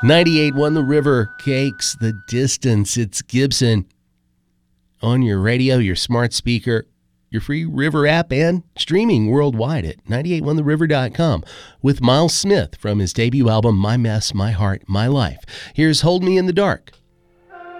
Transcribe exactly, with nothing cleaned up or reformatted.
ninety-eight point one The River cakes the distance. It's Gibson on your radio, your smart speaker, your free River app, and streaming worldwide at ninety-eight one the river dot com with Miles Smith from his debut album, My Mess, My Heart, My Life. Here's Hold Me in the Dark.